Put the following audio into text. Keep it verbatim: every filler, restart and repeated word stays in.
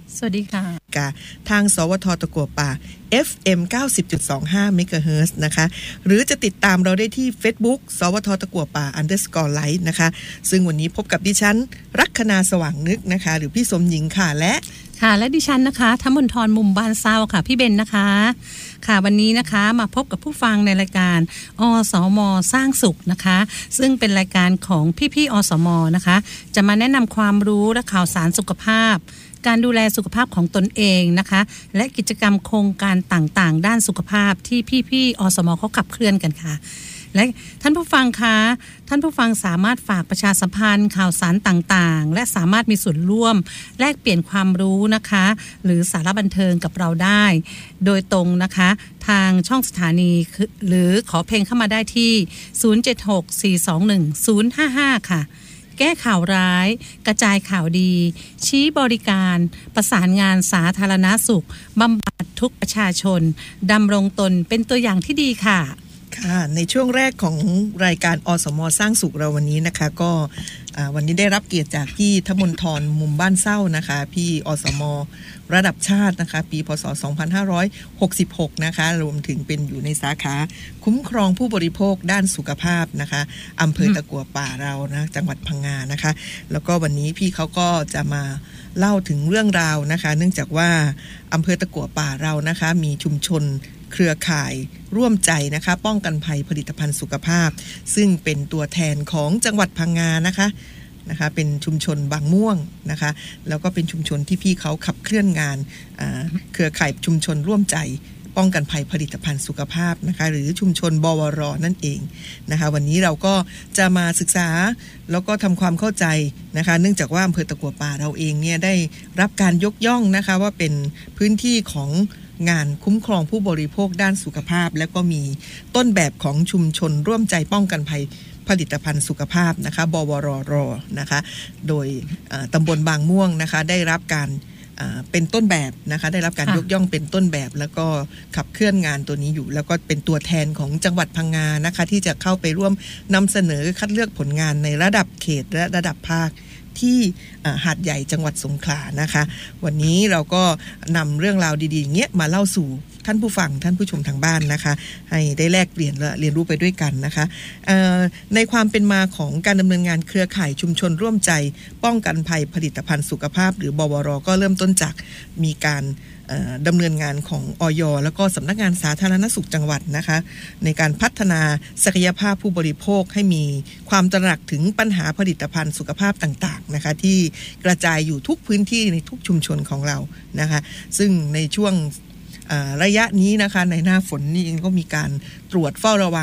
สวัสดีค่ะทางสวทตะกั่วป่า เอฟ เอ็ม เก้าสิบจุดสองห้า เมกะเฮิรตซ์นะคะหรือจะติดตามเราได้ที่ Facebook สวทตะกั่วป่า underscore live นะคะซึ่งวันนี้พบกับดิฉันลัคนาสว่างนึกนะคะหรือพี่สมหญิงค่ะและค่ะและดิฉันนะคะธมนทรมุมบ้านเศร้าค่ะพี่เบนนะคะค่ะวันนี้นะคะมาพบกับผู้ฟังในรายการอสม.สร้างสุขนะคะซึ่งเป็นรายการของพี่ๆอสม.นะคะจะมาแนะนำความรู้และข่าวสารสุขภาพการดูแลสุขภาพของตนเองนะคะและกิจกรรมโครงการต่างๆด้านสุขภาพที่พี่ๆอสม.เขาขับเคลื่อนกันค่ะและท่านผู้ฟังคะท่านผู้ฟังสามารถฝากประชาสัมพันธ์ข่าวสารต่างๆและสามารถมีส่วนร่วมแลกเปลี่ยนความรู้นะคะหรือสาระบันเทิงกับเราได้โดยตรงนะคะทางช่องสถานีหรือขอเพลงเข้ามาได้ที่ศูนย์ เจ็ด หก สี่ สอง หนึ่ง ศูนย์ ห้า ห้าค่ะแก้ข่าวร้ายกระจายข่าวดีชี้บริการประสานงานสาธารณสุขบำบัดทุกประชาชนดำรงตนเป็นตัวอย่างที่ดีค่ะค่ะในช่วงแรกของรายการอสม.สร้างสุขเราวันนี้นะคะก็วันนี้ได้รับเกียรติจากพี่ธมนทรมุมบ้านเศร้านะคะพี่อสม.ระดับชาตินะคะปีพ.ศ. สองพันห้าร้อยหกสิบหกนะคะรวมถึงเป็นอยู่ในสาขาคุ้มครองผู้บริโภคด้านสุขภาพนะคะอำเภอตะกั่วป่าเรานะจังหวัดพังงานะคะแล้วก็วันนี้พี่เขาก็จะมาเล่าถึงเรื่องราวนะคะเนื่องจากว่าอำเภอตะกั่วป่าเรานะคะมีชุมชนเครือข่ายร่วมใจนะคะป้องกันภัยผลิตภัณฑ์สุขภาพซึ่งเป็นตัวแทนของจังหวัดพังงานะคะนะคะเป็นชุมชนบางม่วงนะคะแล้วก็เป็นชุมชนที่พี่เขาขับเคลื่อนงานเครือข่ายชุมชนร่วมใจป้องกันภัยผลิตภัณฑ์สุขภาพนะคะหรือชุมชนบวร.นั่นเองนะคะวันนี้เราก็จะมาศึกษาแล้วก็ทำความเข้าใจนะคะเนื่องจากว่าอำเภอตะกั่วป่าเราเองเนี่ยได้รับการยกย่องนะคะว่าเป็นพื้นที่ของงานคุ้มครองผู้บริโภคด้านสุขภาพและก็มีต้นแบบของชุมชนร่วมใจป้องกันภัยผลิตภัณฑ์สุขภาพนะคะบวรรนะคะโดยตำบลบางม่วงนะคะได้รับการเป็นต้นแบบนะคะได้รับการยกย่องเป็นต้นแบบแล้วก็ขับเคลื่อนงานตัวนี้อยู่แล้วก็เป็นตัวแทนของจังหวัดพังงานะคะที่จะเข้าไปร่วมนำเสนอคัดเลือกผลงานในระดับเขตและระดับภาคที่หาดใหญ่จังหวัดสงขลานะคะวันนี้เราก็นำเรื่องราวดีๆอย่างเงี้ยมาเล่าสู่ท่านผู้ฟังท่านผู้ชมทางบ้านนะคะให้ได้แลกเปลี่ยนและเรียนรู้ไปด้วยกันนะคะในความเป็นมาของการดำเนินงานเครือข่ายชุมชนร่วมใจป้องกันภัยผลิตภัณฑ์สุขภาพหรือบวร.ก็เริ่มต้นจากมีการดำเนินงานของอย.แล้วก็สำนักงานสาธารณสุขจังหวัดนะคะในการพัฒนาศักยภาพผู้บริโภคให้มีความตระหนักถึงปัญหาผลิตภัณฑ์สุขภาพต่างๆนะคะที่กระจายอยู่ทุกพื้นที่ในทุกชุมชนของเรานะคะซึ่งในช่วงระยะนี้นะคะในหน้าฝนนี่ก็มีการตรวจเฝ้าระวัง